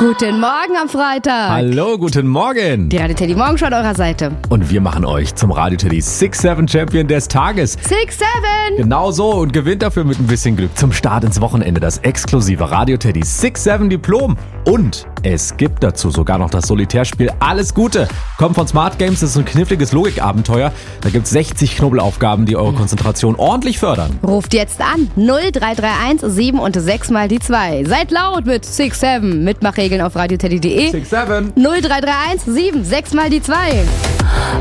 Guten Morgen am Freitag. Hallo, guten Morgen. Die Radio Teddy Morgenshow an eurer Seite. Und wir machen euch zum Radio Teddy 6-7 Champion des Tages. 6-7. Genau so und gewinnt dafür mit ein bisschen Glück zum Start ins Wochenende das exklusive Radio Teddy 6-7 Diplom. Und es gibt dazu sogar noch das Solitärspiel Alles Gute. Kommt von Smart Games, das ist ein kniffliges Logikabenteuer. Da gibt es 60 Knobelaufgaben, die eure Konzentration ordentlich fördern. Ruft jetzt an 0331 7 und 6 mal die 2. Seid laut mit 6-7. Mitmachregeln auf radioteddy.de. 6-7. 0331 7 6 mal die 2.